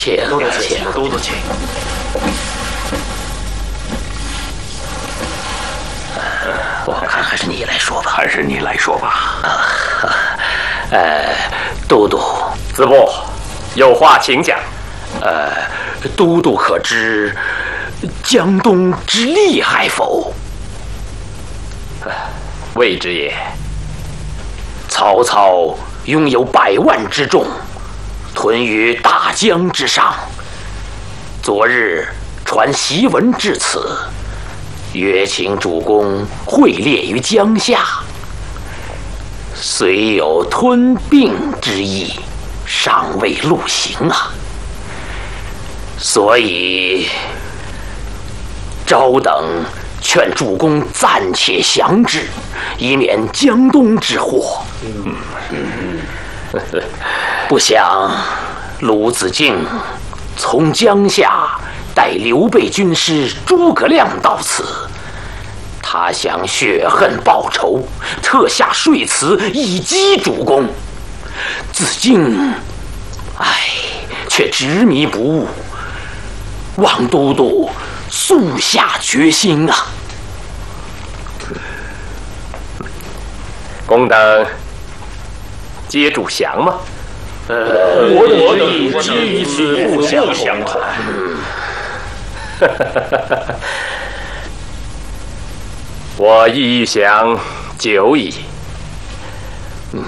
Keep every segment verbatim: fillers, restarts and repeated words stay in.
请请都督请。 我看还是你来说吧。 还是你来说吧。 啊，呃，都督， 子布，有话请讲。 呃，都督可知江东之厉害否？ 魏之也。 曹操拥有百万之众，屯于大江之上。昨日传檄文至此，约请主公会列于江夏，虽有吞并之意，尚未陆行啊。所以昭等劝主公暂且降之，以免江东之祸。嗯嗯、不想鲁子敬从江夏带刘备军师诸葛亮到此，他想血恨报仇，特下说辞以击主公。子敬，唉，却执迷不悟，望都督速下决心啊！ 公等接主降吗？ 呃，我等之意基于此不相同。 我意欲降久矣。嗯，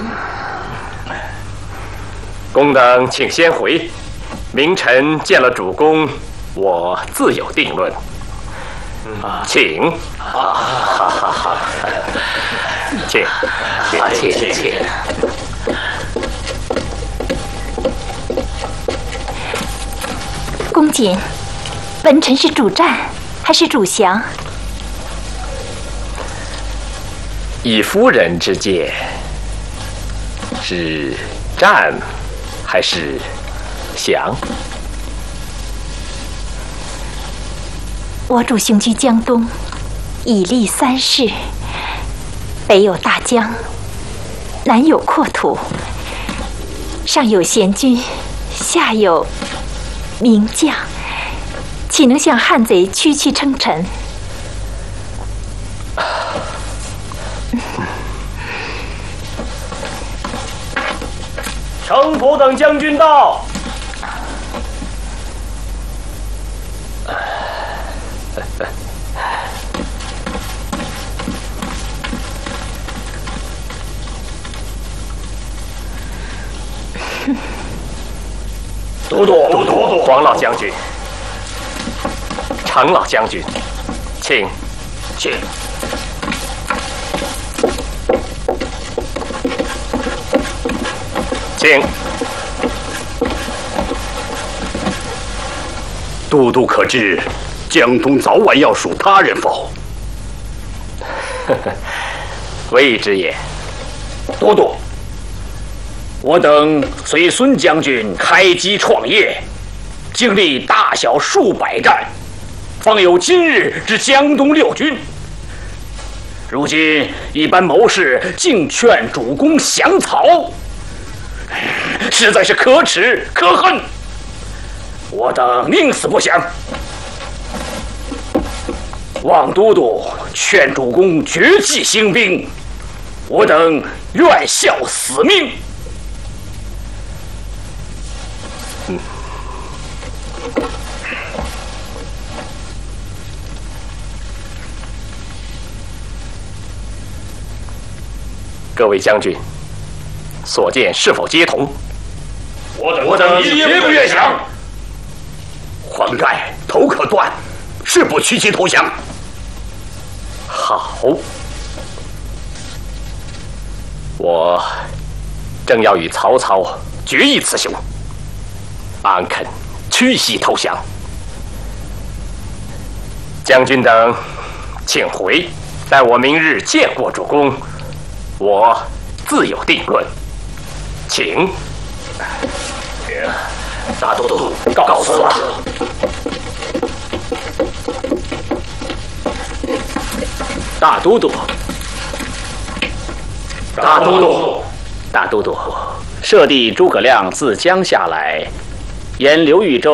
公等请先回，明晨见了主公，我自有定论。请。 好，好，好，好， 请， 请，请，请。 公瑾，文臣是主战还是主降？ 以夫人之见，是战还是降？ 我主行居江东，以立三世，北有大江，南有阔土，上有贤君，下有名将，岂能向汉贼区区称臣？ 程普等将军到。 都督，都督，黄老将军，程老将军，请， 请。 请。 都督可知江东早晚要属他人否？ 魏之也。 都督，我等随孙将军开基创业，经历大小数百战，方有今日之江东六军。如今一般谋士竟劝主公降曹，实在是可耻可恨。我等宁死不降。望都督劝主公绝迹兴兵，我等愿效死命。 嗯，各位将军，所见是否皆同？ 我等我等绝不愿降。黄盖头可断，誓不屈其投降。 好，我正要与曹操决议此雄，安肯屈膝投降？将军等，请回，待我明日见过主公，我自有定论。请。 大都督告辞了。 大都督， 大都督， 大都督，舍弟诸葛亮自江夏来， 沿刘豫州